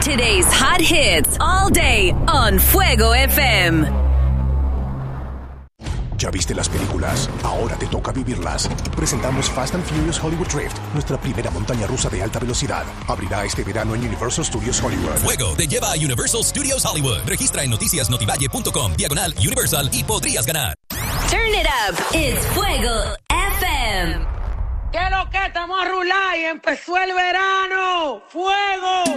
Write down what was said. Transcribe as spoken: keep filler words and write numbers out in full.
Today's hot hits all day on Fuego F M. ¿Ya viste las películas? Ahora te toca vivirlas. Presentamos Fast and Furious Hollywood Drift, nuestra primera montaña rusa de alta velocidad. Abrirá este verano en Universal Studios Hollywood. Fuego te lleva a Universal Studios Hollywood. Registra en noticias notivalle punto com, diagonal Universal y podrías ganar. Turn it up. It's Fuego F M. ¿Qué lo que? Estamos a rular y empezó el verano. ¡Fuego!